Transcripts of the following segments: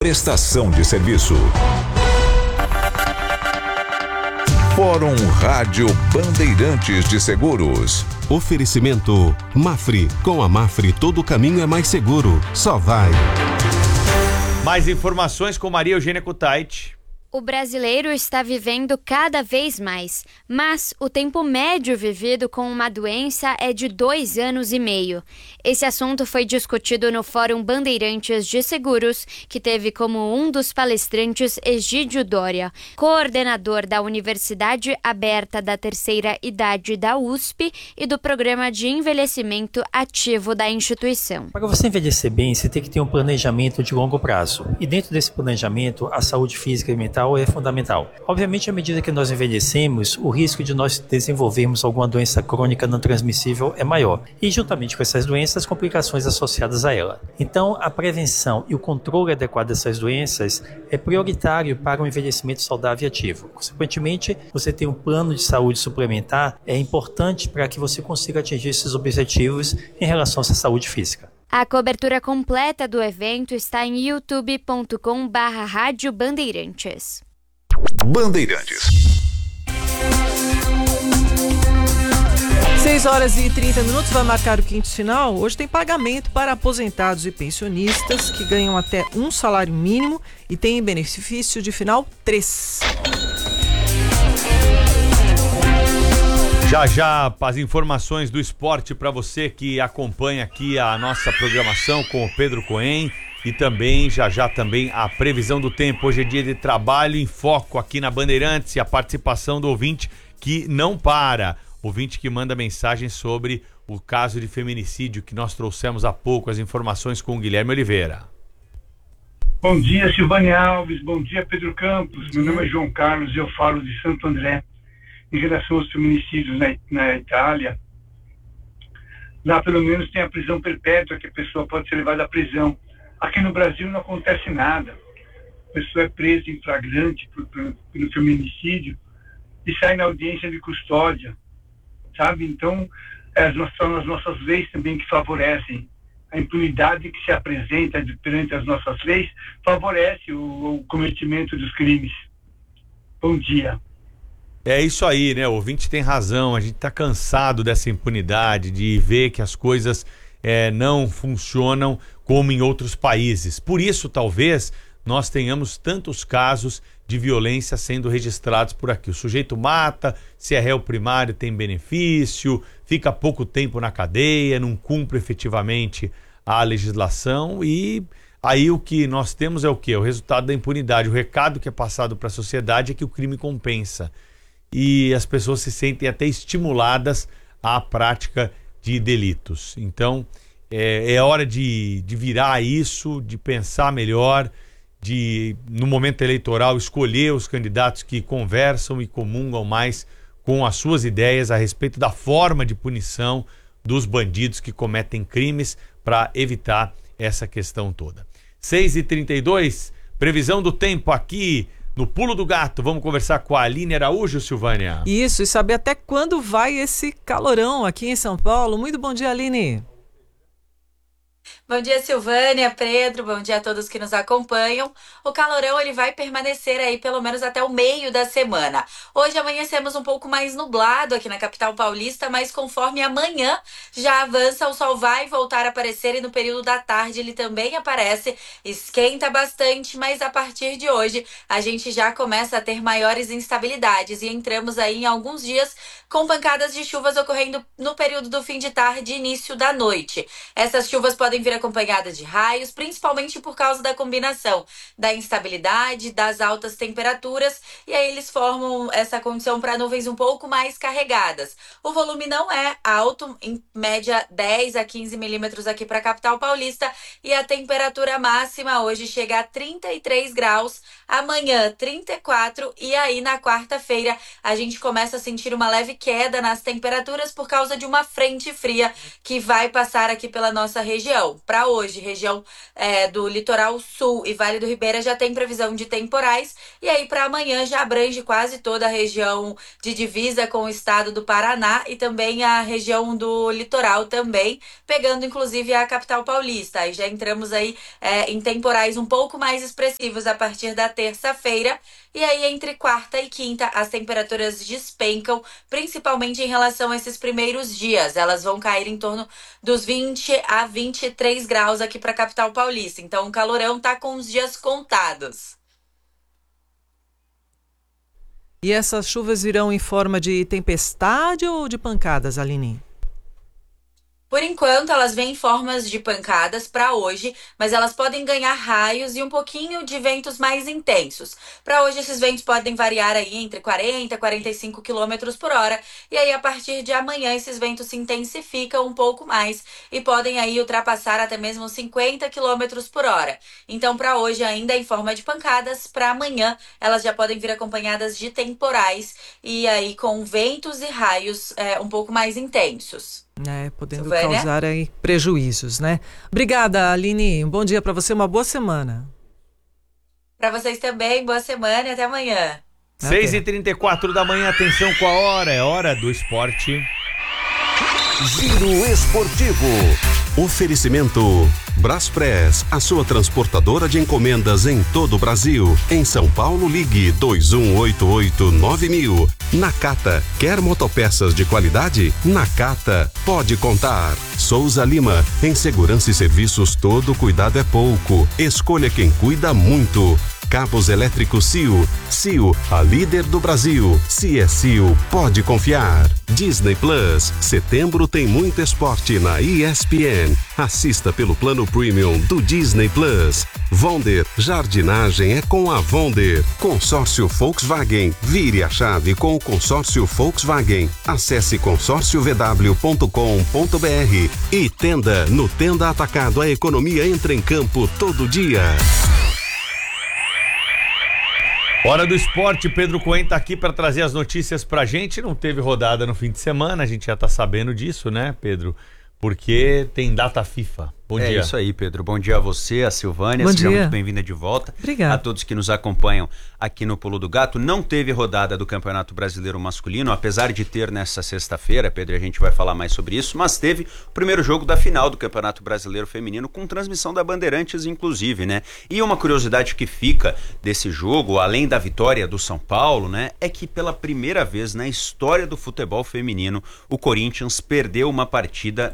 prestação de serviço. Fórum Rádio Bandeirantes de Seguros. Oferecimento Mafre. Com a Mafre todo caminho é mais seguro. Só vai. Mais informações com Maria Eugênia Kutait. O brasileiro está vivendo cada vez mais, mas o tempo médio vivido com uma doença é de 2 anos e meio. Esse assunto foi discutido no Fórum Bandeirantes de Seguros, que teve como um dos palestrantes Egídio Doria, coordenador da Universidade Aberta da Terceira Idade da USP e do Programa de Envelhecimento Ativo da instituição. Para você envelhecer bem, você tem que ter um planejamento de longo prazo. E dentro desse planejamento, a saúde física e mental é fundamental. Obviamente, à medida que nós envelhecemos, o risco de nós desenvolvermos alguma doença crônica não transmissível é maior. E, juntamente com essas doenças, as complicações associadas a ela. Então, a prevenção e o controle adequado dessas doenças é prioritário para um envelhecimento saudável e ativo. Consequentemente, você ter um plano de saúde suplementar é importante para que você consiga atingir esses objetivos em relação à sua saúde física. A cobertura completa do evento está em youtube.com/Rádio Bandeirantes. Bandeirantes. 6h30, vai marcar o quinto final. Hoje tem pagamento para aposentados e pensionistas que ganham até um salário mínimo e têm benefício de final 3. Já as informações do esporte para você que acompanha aqui a nossa programação com o Pedro Cohen e também já também a previsão do tempo. Hoje é dia de trabalho em foco aqui na Bandeirantes e a participação do ouvinte que não para, ouvinte que manda mensagem sobre o caso de feminicídio que nós trouxemos há pouco, as informações com o Guilherme Oliveira. Bom dia, Silvânia Alves, bom dia, Pedro Campos, meu nome é João Carlos e eu falo de Santo André. Em relação aos feminicídios na Itália, lá pelo menos tem a prisão perpétua, que a pessoa pode ser levada à prisão. Aqui no Brasil não acontece nada. A pessoa é presa em flagrante pelo feminicídio e sai na audiência de custódia, sabe? Então, são as nossas leis também que favorecem. A impunidade que se apresenta perante as nossas leis favorece o cometimento dos crimes. Bom dia. É isso aí, né? O ouvinte tem razão. A gente está cansado dessa impunidade, de ver que as coisas não funcionam como em outros países. Por isso, talvez, nós tenhamos tantos casos de violência sendo registrados por aqui. O sujeito mata, se é réu primário tem benefício, fica pouco tempo na cadeia, não cumpre efetivamente a legislação e aí o que nós temos é o quê? O resultado da impunidade. O recado que é passado para a sociedade é que o crime compensa. E as pessoas se sentem até estimuladas à prática de delitos. Então, é hora de virar isso, de pensar melhor, de, no momento eleitoral, escolher os candidatos que conversam e comungam mais com as suas ideias a respeito da forma de punição dos bandidos que cometem crimes para evitar essa questão toda. 6h32, previsão do tempo aqui no Pulo do Gato. Vamos conversar com a Aline Araújo, Silvânia. Isso, e saber até quando vai esse calorão aqui em São Paulo. Muito bom dia, Aline. Bom dia, Silvânia, Pedro, bom dia a todos que nos acompanham. O calorão ele vai permanecer aí pelo menos até o meio da semana. Hoje amanhecemos um pouco mais nublado aqui na capital paulista, mas conforme amanhã já avança, o sol vai voltar a aparecer e no período da tarde ele também aparece, esquenta bastante, mas a partir de hoje a gente já começa a ter maiores instabilidades e entramos aí em alguns dias com pancadas de chuvas ocorrendo no período do fim de tarde e início da noite. Essas chuvas podem vir acompanhadas de raios, principalmente por causa da combinação da instabilidade, das altas temperaturas, e aí eles formam essa condição para nuvens um pouco mais carregadas. O volume não é alto, em média 10 a 15 milímetros aqui para a capital paulista, e a temperatura máxima hoje chega a 33 graus, amanhã 34, e aí na quarta-feira a gente começa a sentir uma leve queda nas temperaturas por causa de uma frente fria que vai passar aqui pela nossa região. para hoje, região do Litoral Sul e Vale do Ribeira já tem previsão de temporais, e aí para amanhã já abrange quase toda a região de divisa com o estado do Paraná e também a região do litoral também, pegando inclusive a capital paulista. Aí já entramos aí em temporais um pouco mais expressivos a partir da terça-feira, e aí entre quarta e quinta as temperaturas despencam, principalmente em relação a esses primeiros dias. Elas vão cair em torno dos 20 a 23 graus aqui para a capital paulista. Então o calorão tá com os dias contados. E essas chuvas virão em forma de tempestade ou de pancadas, Aline? Por enquanto, elas vêm em formas de pancadas para hoje, mas elas podem ganhar raios e um pouquinho de ventos mais intensos. Para hoje, esses ventos podem variar aí entre 40 e 45 km por hora. E aí, a partir de amanhã, esses ventos se intensificam um pouco mais e podem aí ultrapassar até mesmo 50 km por hora. Então, para hoje, ainda em forma de pancadas, para amanhã, elas já podem vir acompanhadas de temporais e aí com ventos e raios um pouco mais intensos. Podendo Silvânia? causar aí prejuízos, né? Obrigada, Aline. Um bom dia para você, uma boa semana. Para vocês também, boa semana e até amanhã. 6h34 da manhã, atenção com a hora, é hora do esporte. Giro Esportivo. Oferecimento Braspress, a sua transportadora de encomendas em todo o Brasil. Em São Paulo, ligue 2188-9000. Nakata, quer motopeças de qualidade? Nakata, pode contar. Souza Lima, em segurança e serviços todo cuidado é pouco. Escolha quem cuida muito. Cabos elétricos CIO. CIO, a líder do Brasil. Se é CIO, pode confiar. Disney Plus, setembro tem muito esporte na ESPN. Assista pelo plano premium do Disney Plus. Vonder, jardinagem é com a Vonder. Consórcio Volkswagen, vire a chave com o consórcio Volkswagen. Acesse consórciovw.com.br. E Tenda, no Tenda Atacado a economia entra em campo todo dia. Hora do esporte, Pedro Cohen tá aqui para trazer as notícias pra gente. Não teve rodada no fim de semana, a gente já tá sabendo disso, né, Pedro? Porque tem data FIFA. Bom dia. É isso aí, Pedro. Bom dia a você, a Silvânia. Bom Seja dia. muito bem-vinda de volta. Obrigada. A todos que nos acompanham aqui no Pulo do Gato. Não teve rodada do Campeonato Brasileiro Masculino, apesar de ter nessa sexta-feira, Pedro, a gente vai falar mais sobre isso, mas teve o primeiro jogo da final do Campeonato Brasileiro Feminino, com transmissão da Bandeirantes, inclusive, né? E uma curiosidade que fica desse jogo, além da vitória do São Paulo, né, é que pela primeira vez na história do futebol feminino, o Corinthians perdeu uma partida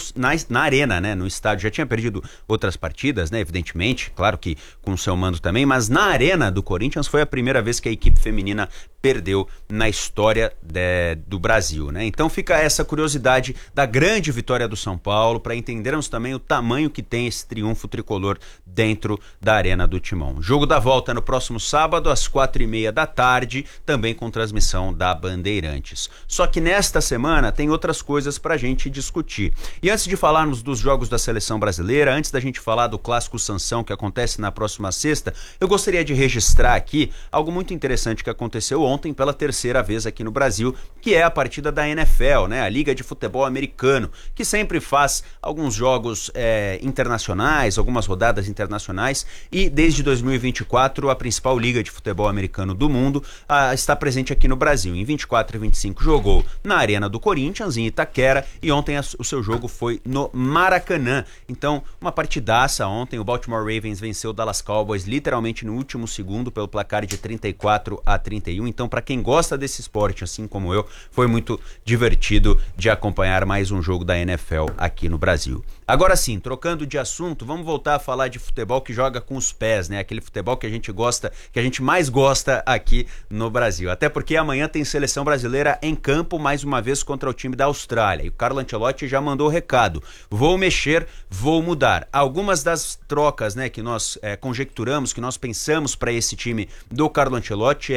na arena, né, no estádio. Já tinha perdido outras partidas, né, evidentemente, claro que com o seu mando também, mas na arena do Corinthians foi a primeira vez que a equipe feminina perdeu na história do Brasil, né? Então fica essa curiosidade da grande vitória do São Paulo, para entendermos também o tamanho que tem esse triunfo tricolor dentro da Arena do Timão. Jogo da volta no próximo sábado, às 4h30 da tarde, também com transmissão da Bandeirantes. Só que nesta semana tem outras coisas pra gente discutir. E antes de falarmos dos jogos da seleção brasileira, antes da gente falar do Clássico Sansão, que acontece na próxima sexta, eu gostaria de registrar aqui algo muito interessante que aconteceu ontem pela terceira vez aqui no Brasil, que é a partida da NFL, né? A Liga de Futebol Americano, que sempre faz alguns jogos internacionais, algumas rodadas internacionais, e desde 2024 a principal liga de futebol americano do mundo está presente aqui no Brasil. Em 24 e 25 jogou na Arena do Corinthians, em Itaquera, e ontem o seu jogo foi no Maracanã. Então, uma partidaça ontem. O Baltimore Ravens venceu o Dallas Cowboys literalmente no último segundo pelo placar de 34-31. Então, para quem gosta desse esporte, assim como eu, foi muito divertido de acompanhar mais um jogo da NFL aqui no Brasil. Agora sim, trocando de assunto, vamos voltar a falar de futebol que joga com os pés, né? Aquele futebol que a gente gosta, que a gente mais gosta aqui no Brasil. Até porque amanhã tem seleção brasileira em campo, mais uma vez contra o time da Austrália. E o Carlo Ancelotti já mandou o recado: vou mexer, vou mudar. Algumas das trocas, né, que nós conjecturamos, que nós pensamos para esse time do Carlo Ancelotti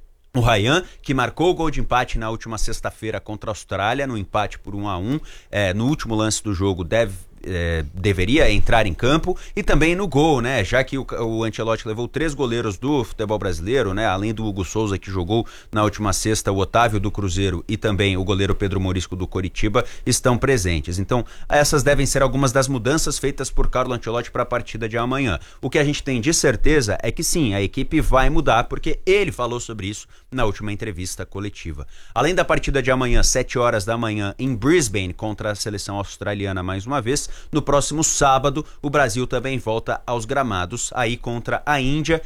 o Ryan, que marcou o gol de empate na última sexta-feira contra a Austrália, no empate por 1-1, no último lance do jogo deveria entrar em campo, e também no gol, né? Já que o Ancelotti levou 3 goleiros do futebol brasileiro, né? Além do Hugo Souza, que jogou na última sexta, o Otávio do Cruzeiro e também o goleiro Pedro Morisco do Coritiba estão presentes. Então, essas devem ser algumas das mudanças feitas por Carlo Ancelotti para a partida de amanhã. O que a gente tem de certeza é que sim, a equipe vai mudar, porque ele falou sobre isso na última entrevista coletiva. Além da partida de amanhã, 7 horas da manhã, em Brisbane, contra a seleção australiana mais uma vez, no próximo sábado, o Brasil também volta aos gramados, aí contra a Índia,